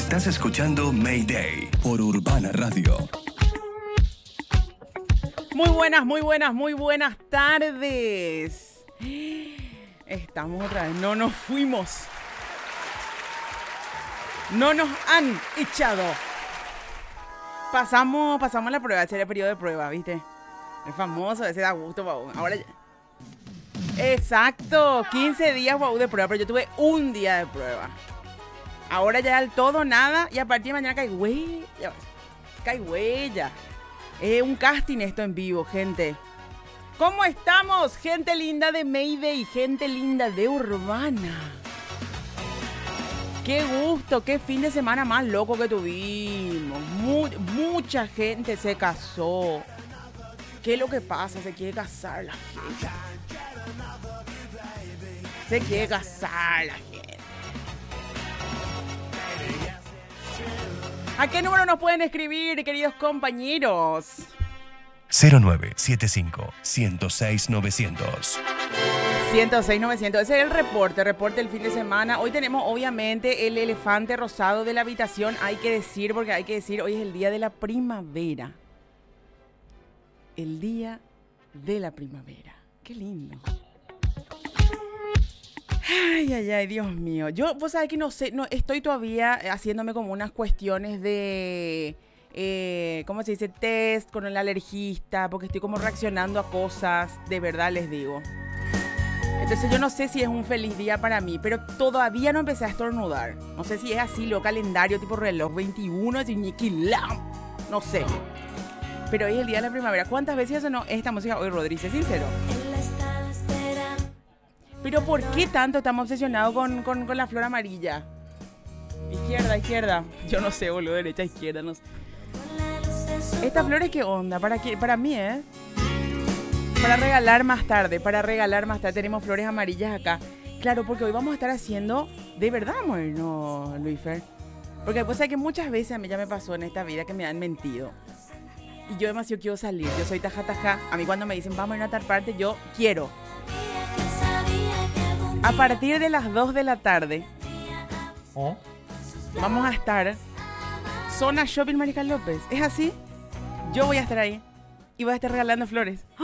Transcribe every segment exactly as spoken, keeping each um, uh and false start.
Estás escuchando Mayday por Urbana Radio. Muy buenas, muy buenas, muy buenas tardes. Estamos otra vez, no nos fuimos. No nos han echado. Pasamos, pasamos la prueba, ese era el periodo de prueba, ¿viste? Es famoso, ese da gusto, Pau. Ahora ya... Exacto, quince días, Pau, de prueba, pero yo tuve un día de prueba. Ahora ya el todo, nada, y a partir de mañana cae huella. Cae huella. Es un casting esto en vivo, gente. ¿Cómo estamos, gente linda de Mayday y gente linda de Urbana? Qué gusto, qué fin de semana más loco que tuvimos. Mu- mucha gente se casó. ¿Qué es lo que pasa? Se quiere casar la gente. Se quiere casar la gente. ¿A qué número nos pueden escribir, queridos compañeros? cero nueve siete cinco, uno cero seis, nueve cero cero. ciento seis novecientos. Ese es el reporte, reporte del fin de semana. Hoy tenemos obviamente el elefante rosado de la habitación. Hay que decir, porque hay que decir, hoy es el día de la primavera. El día de la primavera. Qué lindo. Ay, ay, ay, Dios mío. Yo, vos sabés que no sé, no, estoy todavía haciéndome como unas cuestiones de, eh, ¿cómo se dice? Test con el alergista, porque estoy como reaccionando a cosas, de verdad les digo. Entonces yo no sé si es un feliz día para mí, pero todavía no empecé a estornudar. No sé si es así, lo calendario tipo reloj veintiuno, así, no sé. Pero hoy es el día de la primavera. ¿Cuántas veces sonó esta música hoy, Rodri? Sé sincero. Pero ¿por qué tanto estamos obsesionados con, con, con la flor amarilla? Izquierda, izquierda. Yo no sé, boludo, derecha, izquierda, no sé. ¿Esta flor es qué onda? ¿Para qué? Para mí, ¿eh? Para regalar más tarde, para regalar más tarde. Tenemos flores amarillas acá. Claro, porque hoy vamos a estar haciendo de verdad, amor, no, Luisfer. Porque después hay que muchas veces a mí ya me pasó en esta vida que me han mentido. Y yo demasiado quiero salir, yo soy taja taja. A mí cuando me dicen vamos a ir a tal parte, yo quiero. A partir de las dos de la tarde, ¿oh? Vamos a estar Zona Shopping Mariscal López. ¿Es así? Yo voy a estar ahí y voy a estar regalando flores. ¡Oh!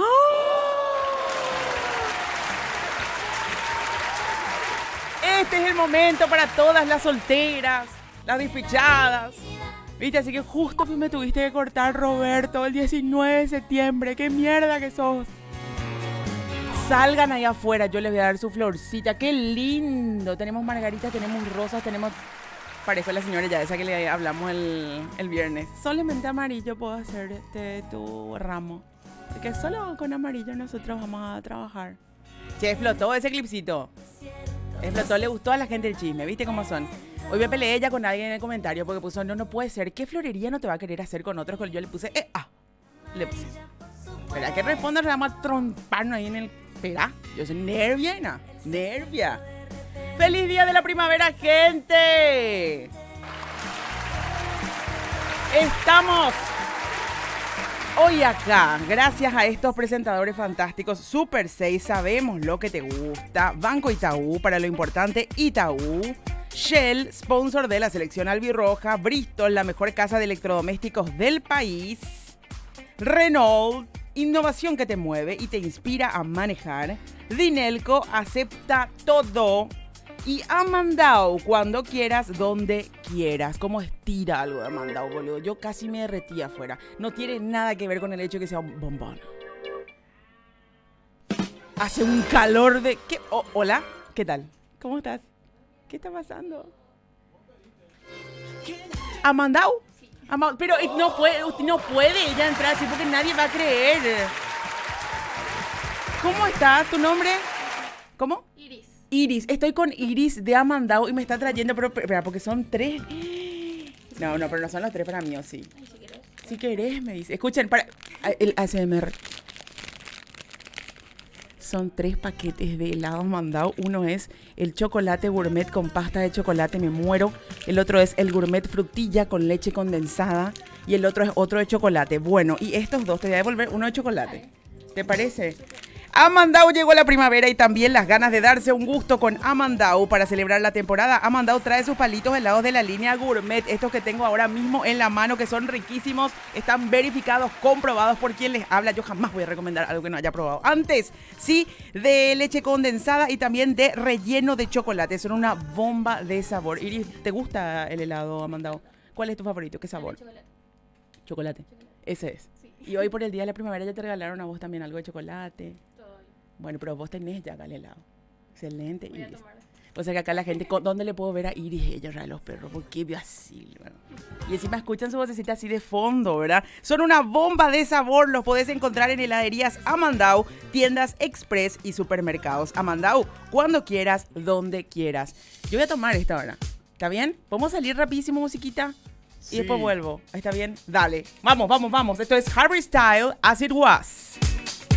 Este es el momento para todas las solteras, las despechadas. ¿Viste? Así que justo me tuviste que cortar, Roberto, el diecinueve de septiembre. ¡Qué mierda que sos! Salgan ahí afuera, yo les voy a dar su florcita. ¡Qué lindo! Tenemos margaritas, tenemos rosas, tenemos... Parezco la señora ya esa que le hablamos el, el viernes. Solamente amarillo puedo hacer este, tu ramo. Porque solo con amarillo nosotros vamos a trabajar. Che, explotó ese clipcito. Explotó, le gustó a la gente el chisme. ¿Viste cómo son? Hoy me peleé ella con alguien en el comentario porque puso, no, no puede ser. ¿Qué florería no te va a querer hacer con otros? Yo le puse, eh, ah. Le puse. ¿Verdad que responda? Le vamos a tromparnos ahí en el... Espera, yo soy nervia, nervia. ¡Feliz día de la primavera, gente! Estamos hoy acá, gracias a estos presentadores fantásticos. Super seis, sabemos lo que te gusta. Banco Itaú, para lo importante, Itaú. Shell, sponsor de la selección albirroja. Bristol, la mejor casa de electrodomésticos del país. Renault, innovación que te mueve y te inspira a manejar. Dinelco, acepta todo. Y Amandau, cuando quieras, donde quieras. ¿Cómo estira algo de Amandau, boludo? Yo casi me derretí afuera. No tiene nada que ver con el hecho de que sea un bombón. Hace un calor de... ¿Qué? Oh, hola, ¿qué tal? ¿Cómo estás? ¿Qué está pasando? ¿Amandau? Amandau, pero no puede, no puede ella entrar así porque nadie va a creer. ¿Cómo estás? ¿Tu nombre? ¿Cómo? Iris. Iris. Estoy con Iris de Amandau y me está trayendo, pero espera, porque son tres. No, no, pero no son los tres para mí, ¿o sí? Ay, si querés. Si querés, me dice. Escuchen, para el A S M R. Son tres paquetes de helados Amandau. Uno es el chocolate gourmet con pasta de chocolate, me muero. El otro es el gourmet frutilla con leche condensada. Y el otro es otro de chocolate. Bueno, y estos dos te voy a devolver uno de chocolate. ¿Te parece? Amandau llegó la primavera y también las ganas de darse un gusto con Amandau. Para celebrar la temporada, Amandau trae sus palitos helados de la línea Gourmet. Estos que tengo ahora mismo en la mano, que son riquísimos, están verificados, comprobados por quien les habla. Yo jamás voy a recomendar algo que no haya probado antes. Sí, de leche condensada y también de relleno de chocolate. Son una bomba de sabor. Iris, ¿te gusta el helado, Amandau? ¿Cuál es tu favorito? ¿Qué sabor? Chocolate. Chocolate. Chocolate. Ese es. Sí. Y hoy por el día de la primavera ya te regalaron a vos también algo de chocolate. Todo. Bueno, pero vos tenés ya acá el helado. Excelente, Voy a Iris. tomar. O sea que acá la gente, ¿dónde le puedo ver a Iris? Ella trae los perros, ¿por qué vio así? Bueno. Y encima escuchan su vocecita así de fondo, ¿verdad? Son una bomba de sabor, los podés encontrar en heladerías Amandau, tiendas express y supermercados Amandau, cuando quieras, donde quieras. Yo voy a tomar esta hora, ¿está bien? ¿Podemos salir rapidísimo, musiquita? Sí. Y después vuelvo, ¿está bien? Dale, vamos, vamos, vamos. Esto es Harry Style, As It Was.